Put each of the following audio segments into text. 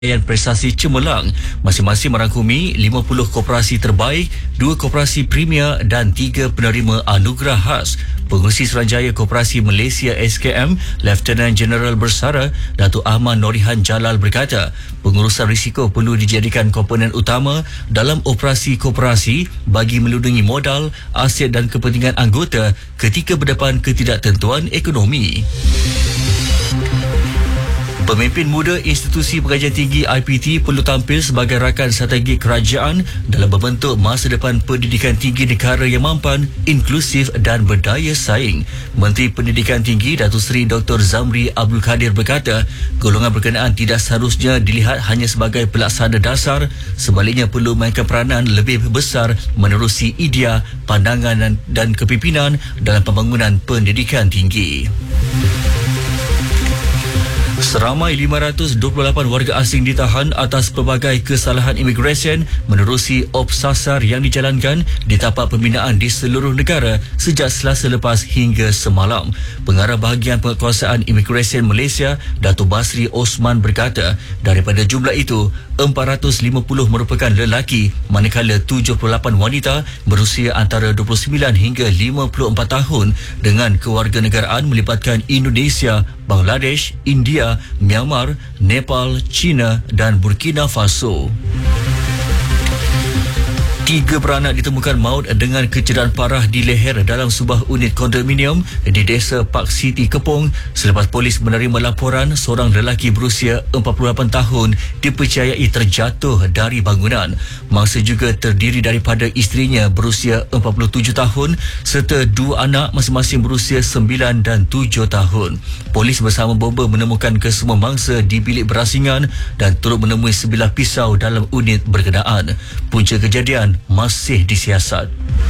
prestasi cemerlang masing-masing merangkumi 50 koperasi terbaik, 2 koperasi premier dan 3 penerima anugerah khas. Pengerusi Suruhanjaya Koperasi Malaysia SKM, Lieutenant General Bersara Datuk Ahmad Norihan Jalal berkata, pengurusan risiko perlu dijadikan komponen utama dalam operasi koperasi bagi melindungi modal, aset dan kepentingan anggota ketika berdepan ketidaktentuan ekonomi. Pemimpin muda Institusi Pengajian Tinggi IPT perlu tampil sebagai rakan strategi kerajaan dalam membentuk masa depan pendidikan tinggi negara yang mampan, inklusif dan berdaya saing. Menteri Pendidikan Tinggi Datuk Seri Dr. Zamri Abdul Kadir berkata, golongan berkenaan tidak seharusnya dilihat hanya sebagai pelaksana dasar, sebaliknya perlu mainkan peranan lebih besar menerusi idea, pandangan dan kepimpinan dalam pembangunan pendidikan tinggi. Seramai 528 warga asing ditahan atas pelbagai kesalahan imigresen menerusi ops sasar yang dijalankan di tapak pembinaan di seluruh negara sejak Selasa lepas hingga semalam. Pengarah Bahagian Penguasaan Imigresen Malaysia, Datuk Basri Osman berkata, daripada jumlah itu, 450 merupakan lelaki manakala 78 wanita berusia antara 29 hingga 54 tahun dengan kewarganegaraan melibatkan Indonesia, Bangladesh, India, Myanmar, Nepal, China dan Burkina Faso. 3 beranak ditemukan maut dengan kecederaan parah di leher dalam sebuah unit kondominium di Desa Park City, Kepong selepas polis menerima laporan seorang lelaki berusia 48 tahun dipercayai terjatuh dari bangunan. Mangsa juga terdiri daripada isterinya berusia 47 tahun serta 2 anak masing-masing berusia 9 dan 7 tahun. Polis bersama bomba menemukan kesemua mangsa di bilik berasingan dan turut menemui sebilah pisau dalam unit berkenaan. Punca kejadian masih disiasat.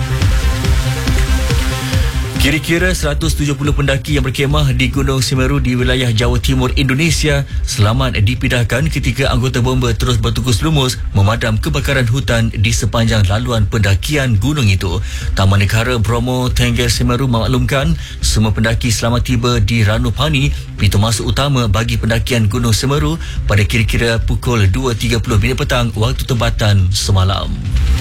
Kira-kira 170 pendaki yang berkemah di Gunung Semeru di wilayah Jawa Timur Indonesia selamat dipindahkan ketika anggota bomba terus bertukus lumus memadam kebakaran hutan di sepanjang laluan pendakian gunung itu. Taman Negara Bromo Tengger Semeru memaklumkan semua pendaki selamat tiba di Ranupani, pintu masuk utama bagi pendakian Gunung Semeru pada kira-kira pukul 2.30 petang waktu tempatan semalam.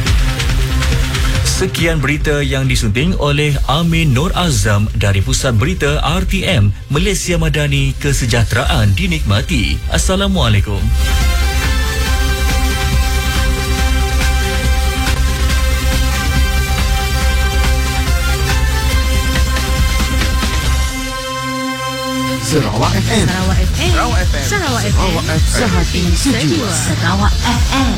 Sekian berita yang disunting oleh Amin Nur Azam dari Pusat Berita RTM Malaysia Madani, kesejahteraan dinikmati. Assalamualaikum. Sarawak FM. Sarawak FM. Sarawak FM. Sarawak FM. Sehati sejiwa. Sarawak FM.